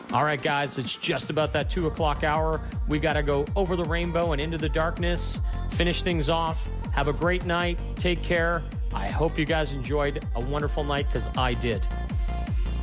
All right, guys, it's just about that 2 o'clock hour. We got to go over the rainbow and into the darkness, finish things off. Have a great night. Take care. I hope you guys enjoyed a wonderful night because I did.